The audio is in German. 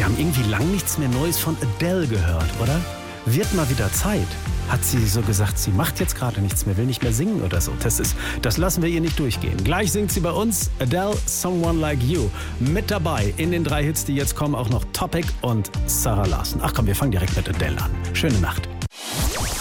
Wir haben irgendwie lang nichts mehr Neues von Adele gehört, oder? Wird mal wieder Zeit. Hat sie so gesagt, sie macht jetzt gerade nichts mehr, will nicht mehr singen oder so. Das lassen wir ihr nicht durchgehen. Gleich singt sie bei uns Adele, Someone Like You. Mit dabei in den 3 Hits, die jetzt kommen, auch noch Topic und Sarah Larsson. Ach komm, wir fangen direkt mit Adele an. Schöne Nacht.